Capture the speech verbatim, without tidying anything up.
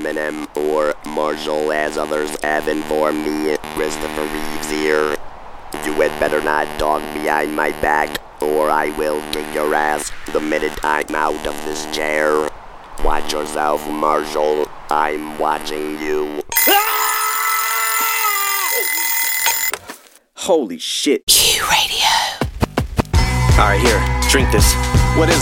Eminem or Marshall, as others have informed me. Christopher Reeves here. You had better not talk behind my back, or I will kick your ass the minute I'm out of this chair. Watch yourself, Marshall. I'm watching you. Holy shit. Q Radio. Alright, here, drink this. What is